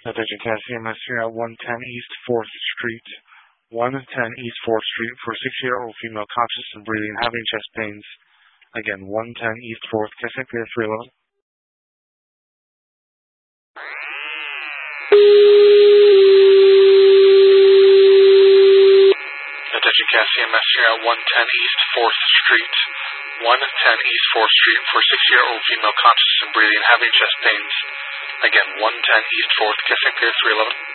Attention CAS-CMS here at 110 East 4th Street. 110 East 4th Street for 6-year-old female conscious and breathing, having chest pains. Again, 110 East 4th, Cassette clear 311. Attention CAS-CMS here at 110 East 4th Street. 110 East 4th Street for 6-year-old female conscious and breathing, having chest pains. Again, 110 East 4th, Cassette clear 311.